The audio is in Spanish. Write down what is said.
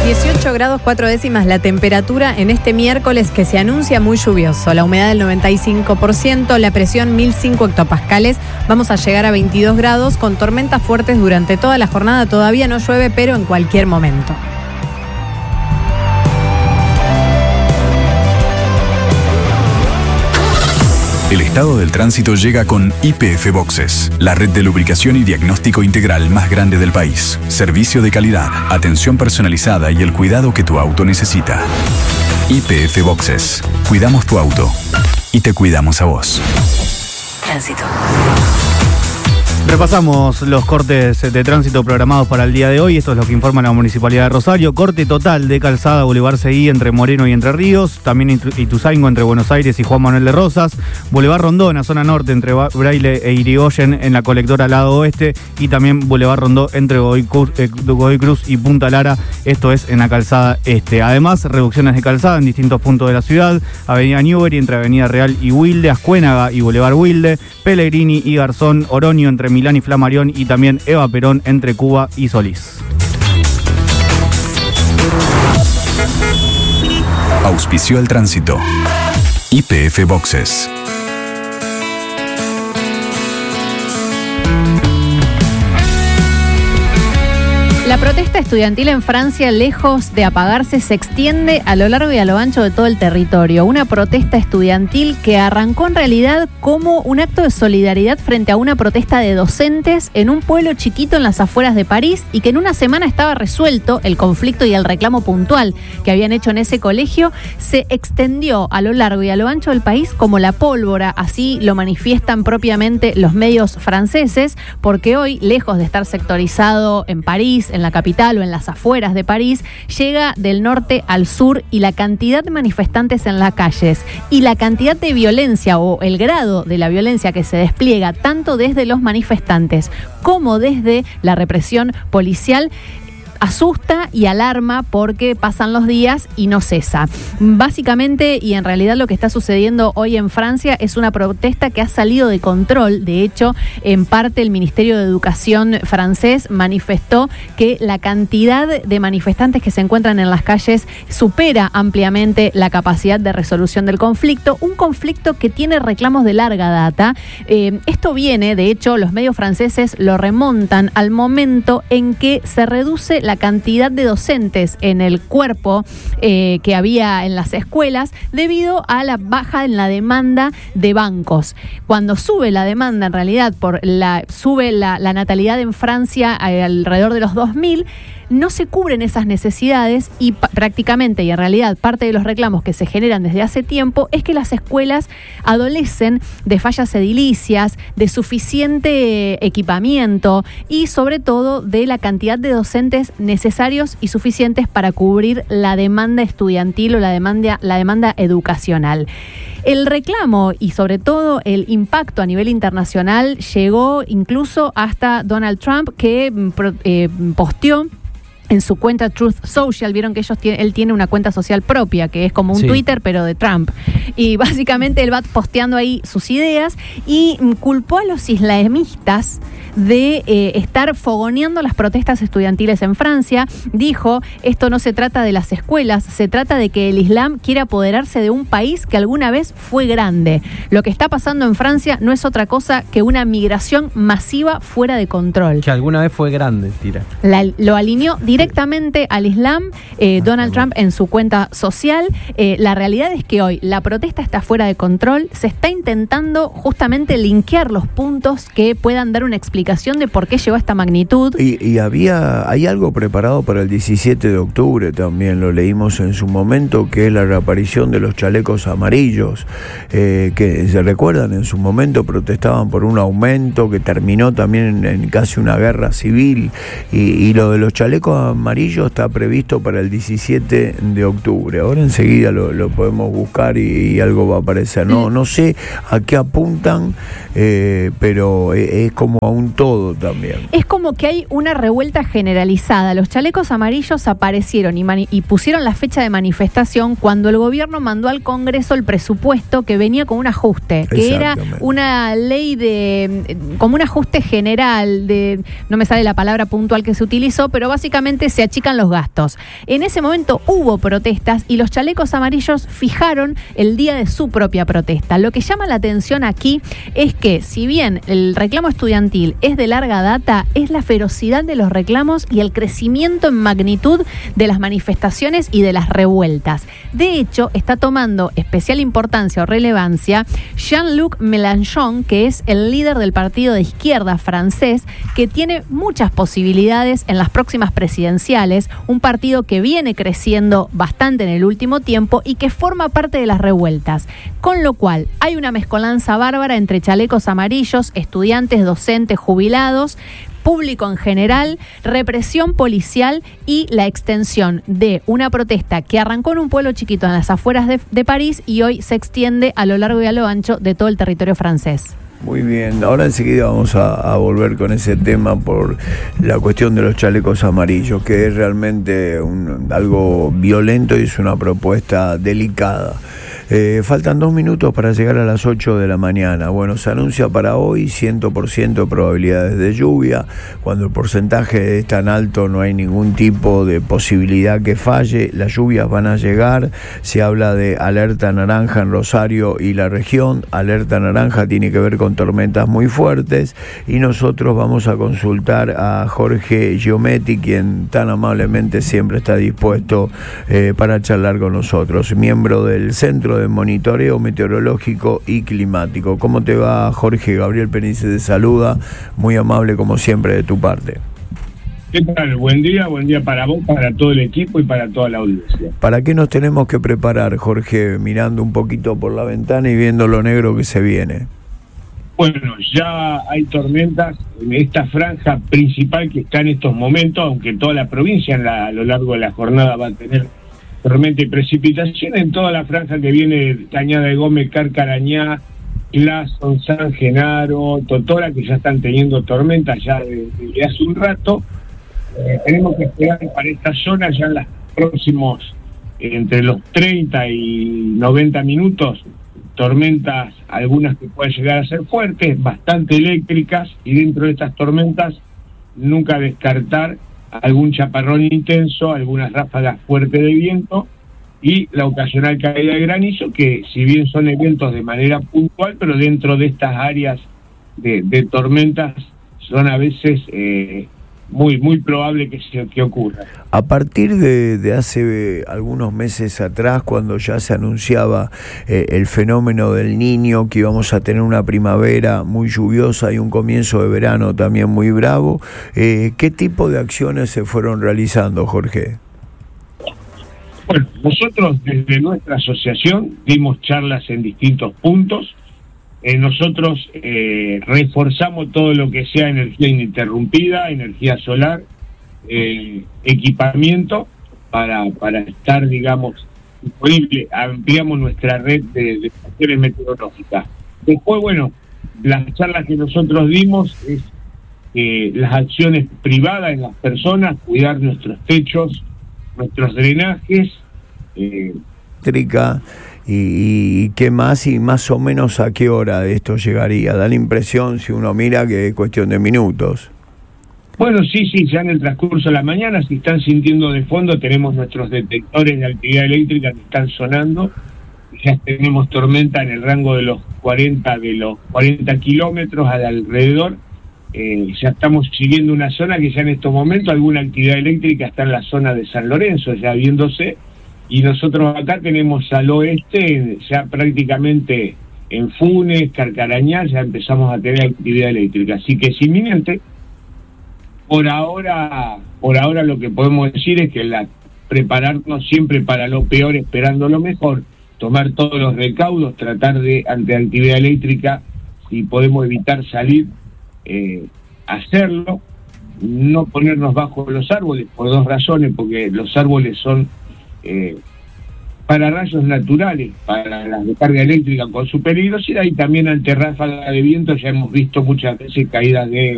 18 grados 4 décimas la temperatura en este miércoles que se anuncia muy lluvioso. La humedad del 95%, la presión 1005 hectopascales. Vamos a llegar a 22 grados con tormentas fuertes durante toda la jornada. Todavía no llueve, pero en cualquier momento. El estado del tránsito llega con YPF Boxes, la red de lubricación y diagnóstico integral más grande del país. Servicio de calidad, atención personalizada y el cuidado que tu auto necesita. YPF Boxes. Cuidamos tu auto y te cuidamos a vos. Tránsito. Repasamos los cortes de tránsito programados para el día de hoy. Esto es lo que informa la Municipalidad de Rosario. Corte total de calzada Boulevard Seguí entre Moreno y Entre Ríos. También Ituzaingo entre Buenos Aires y Juan Manuel de Rosas. Boulevard Rondona, zona norte entre Braille e Irigoyen en la colectora lado oeste. Y también Boulevard Rondó entre Godoy Cruz y Punta Lara. Esto es en la calzada este. Además, reducciones de calzada en distintos puntos de la ciudad. Avenida Newbery entre Avenida Real y Wilde. Ascuénaga y Boulevard Wilde. Pellegrini y Garzón. Oroño entre Milán y Flamarión y también Eva Perón entre Cuba y Solís. Auspició el tránsito. YPF Boxes. La protesta estudiantil en Francia, lejos de apagarse, se extiende a lo largo y a lo ancho de todo el territorio. Una protesta estudiantil que arrancó en realidad como un acto de solidaridad frente a una protesta de docentes en un pueblo chiquito en las afueras de París y que en una semana estaba resuelto el conflicto y el reclamo puntual que habían hecho en ese colegio. Se extendió a lo largo y a lo ancho del país como la pólvora, así lo manifiestan propiamente los medios franceses, porque hoy, lejos de estar sectorizado en París, en la capital o en las afueras de París, llega del norte al sur y la cantidad de manifestantes en las calles y la cantidad de violencia o el grado de la violencia que se despliega tanto desde los manifestantes como desde la represión policial asusta y alarma porque pasan los días y no cesa. Básicamente, y en realidad lo que está sucediendo hoy en Francia es una protesta que ha salido de control. De hecho, en parte el Ministerio de Educación francés manifestó que la cantidad de manifestantes que se encuentran en las calles supera ampliamente la capacidad de resolución del conflicto, un conflicto que tiene reclamos de larga data. Esto viene, de hecho, los medios franceses lo remontan al momento en que se reduce la cantidad de docentes en el cuerpo que había en las escuelas debido a la baja en la demanda de bancos. Cuando sube la demanda, en realidad, sube la natalidad en Francia alrededor de los 2000, no se cubren esas necesidades y prácticamente y en realidad parte de los reclamos que se generan desde hace tiempo es que las escuelas adolecen de fallas edilicias, de suficiente equipamiento y sobre todo de la cantidad de docentes necesarios y suficientes para cubrir la demanda estudiantil o la demanda educacional. El reclamo y sobre todo el impacto a nivel internacional llegó incluso hasta Donald Trump, que posteó en su cuenta Truth Social. Vieron que él tiene una cuenta social propia, que es como un Twitter, pero de Trump. Y básicamente él va posteando ahí sus ideas y culpó a los islamistas de estar fogoneando las protestas estudiantiles en Francia. Dijo, esto no se trata de las escuelas, se trata de que el Islam quiere apoderarse de un país que alguna vez fue grande. Lo que está pasando en Francia no es otra cosa que una migración masiva fuera de control. Que alguna vez fue grande, tira. Lo alineó directamente al Islam Donald Trump en su cuenta social. La realidad es que hoy la protesta está fuera de control. Se está intentando justamente linkear los puntos que puedan dar una explicación de por qué llegó a esta magnitud. Y hay algo preparado para el 17 de octubre también, lo leímos en su momento, que es la reaparición de los chalecos amarillos, que se recuerdan, en su momento protestaban por un aumento que terminó también en casi una guerra civil, y lo de los chalecos amarillos está previsto para el 17 de octubre. Ahora enseguida lo podemos buscar y algo va a aparecer. No sé a qué apuntan, pero es como a un todo también. Es como como que hay una revuelta generalizada. Los chalecos amarillos aparecieron y pusieron la fecha de manifestación cuando el gobierno mandó al Congreso el presupuesto que venía con un ajuste, que era una ley como un ajuste general, no me sale la palabra puntual que se utilizó, pero básicamente se achican los gastos. En ese momento hubo protestas y los chalecos amarillos fijaron el día de su propia protesta. Lo que llama la atención aquí es que, si bien el reclamo estudiantil es de larga data, es la ferocidad de los reclamos y el crecimiento en magnitud de las manifestaciones y de las revueltas. De hecho, está tomando especial importancia o relevancia Jean-Luc Mélenchon, que es el líder del partido de izquierda francés, que tiene muchas posibilidades en las próximas presidenciales, un partido que viene creciendo bastante en el último tiempo y que forma parte de las revueltas. Con lo cual, hay una mezcolanza bárbara entre chalecos amarillos, estudiantes, docentes, jubilados, público en general, represión policial y la extensión de una protesta que arrancó en un pueblo chiquito en las afueras de París y hoy se extiende a lo largo y a lo ancho de todo el territorio francés. Muy bien, ahora enseguida vamos a volver con ese tema por la cuestión de los chalecos amarillos, que es realmente algo violento y es una propuesta delicada. Faltan 2 minutos para llegar a las 8 de la mañana. Bueno, se anuncia para hoy 100% de probabilidades de lluvia. Cuando el porcentaje es tan alto no hay ningún tipo de posibilidad que falle. Las lluvias van a llegar. Se habla de alerta naranja en Rosario y la región. Alerta naranja tiene que ver con tormentas muy fuertes. Y nosotros vamos a consultar a Jorge Giometti, quien tan amablemente siempre está dispuesto para charlar con nosotros. Miembro del Centro de Monitoreo Meteorológico y Climático. ¿Cómo te va, Jorge? Gabriel Penice te saluda, muy amable como siempre de tu parte. ¿Qué tal? Buen día para vos, para todo el equipo y para toda la audiencia. ¿Para qué nos tenemos que preparar, Jorge, mirando un poquito por la ventana y viendo lo negro que se viene? Bueno, ya hay tormentas en esta franja principal que está en estos momentos, aunque toda la provincia a lo largo de la jornada va a tener tormenta y precipitación en toda la franja que viene de Cañada de Gómez, Carcarañá, Clason, San Genaro, Totora, que ya están teniendo tormentas ya desde hace un rato. Tenemos que esperar para esta zona ya en los próximos, entre los 30 y 90 minutos, tormentas, algunas que pueden llegar a ser fuertes, bastante eléctricas, y dentro de estas tormentas nunca descartar algún chaparrón intenso, algunas ráfagas fuertes de viento y la ocasional caída de granizo, que si bien son eventos de manera puntual, pero dentro de estas áreas de tormentas son a veces muy probable que ocurra. A partir de hace algunos meses atrás, cuando ya se anunciaba el fenómeno del Niño, que íbamos a tener una primavera muy lluviosa y un comienzo de verano también muy bravo, ¿qué tipo de acciones se fueron realizando, Jorge? Bueno, nosotros desde nuestra asociación dimos charlas en distintos puntos. Nosotros reforzamos todo lo que sea energía ininterrumpida, energía solar, equipamiento para estar, digamos, disponible. Ampliamos nuestra red de estaciones meteorológicas. Después, bueno, las charlas que nosotros dimos es las acciones privadas en las personas, cuidar nuestros techos, nuestros drenajes. ¿Y qué más? ¿Y más o menos a qué hora esto llegaría? Da la impresión, si uno mira, que es cuestión de minutos. Bueno, sí, ya en el transcurso de la mañana, si están sintiendo de fondo, tenemos nuestros detectores de actividad eléctrica que están sonando. Ya tenemos tormenta en el rango de los 40 kilómetros alrededor. Ya estamos siguiendo una zona que ya en estos momentos alguna actividad eléctrica está en la zona de San Lorenzo, ya viéndose. Y nosotros acá tenemos al oeste, ya prácticamente en Funes, Carcarañá, ya empezamos a tener actividad eléctrica. Así que es inminente. Por ahora lo que podemos decir es que prepararnos siempre para lo peor, esperando lo mejor, tomar todos los recaudos, tratar de, ante actividad eléctrica, si podemos evitar salir, hacerlo, no ponernos bajo los árboles, por 2 razones, porque los árboles son para rayos naturales, para la descarga eléctrica con su peligrosidad, y también ante ráfaga de viento ya hemos visto muchas veces caídas de